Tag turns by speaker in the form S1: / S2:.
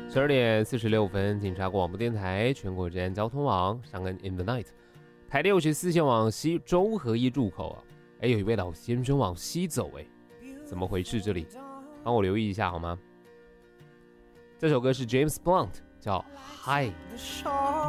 S1: 12点46分，警察广播电台全国治安交通网上恩 In the Night， 台64线往西中和一入口啊，有一位老先生往西走，怎么回事？这里帮我留意一下好吗？这首歌是 James Blunt， 叫 High。